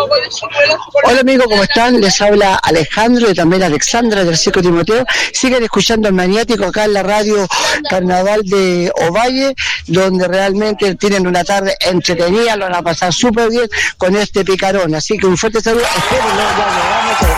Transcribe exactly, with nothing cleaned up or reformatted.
Hola amigos, ¿cómo están? Les habla Alejandro y también Alexandra del Circo Timoteo. Siguen escuchando el Maniático acá en la radio Carnaval de Ovalle, donde realmente tienen una tarde entretenida, lo van a pasar súper bien con este picarón. Así que un fuerte saludo, espérenlo, ya llegamos.